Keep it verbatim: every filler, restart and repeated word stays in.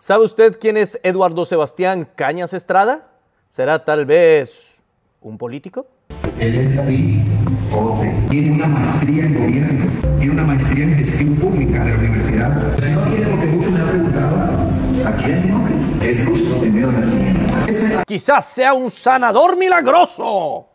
¿Sabe usted quién es Eduardo Sebastián Cañas Estrada? ¿Será tal vez un político? Él es David Ote. Tiene una maestría en gobierno, tiene una maestría en gestión pública de la universidad. Si no tiene, porque mucho me ha preguntado, ¿a quién no? Es ruso en medio de las tinieblas. Quizás sea un sanador milagroso.